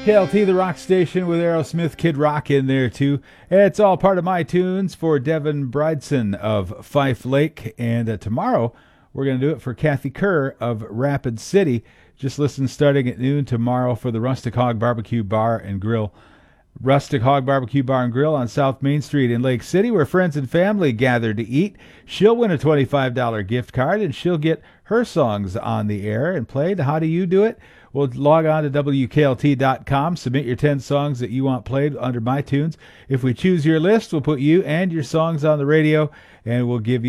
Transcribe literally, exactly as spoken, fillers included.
K L T, the rock station with Aerosmith, Kid Rock in there too. It's all part of my tunes for Devin Bridson of Fife Lake. And uh, tomorrow we're going to do it for Kathy Kerr of Rapid City. Just listen starting at noon tomorrow for the Rustic Hog Barbecue Bar and Grill. Rustic Hog Barbecue Bar and Grill on South Main Street in Lake City, where friends and family gather to eat. She'll win a twenty-five dollars gift card, and she'll get her songs on the air and played. How do you do it? Well, log on to W K L T dot com. Submit your ten songs that you want played under my tunes. If we choose your list, we'll put you and your songs on the radio, and we'll give you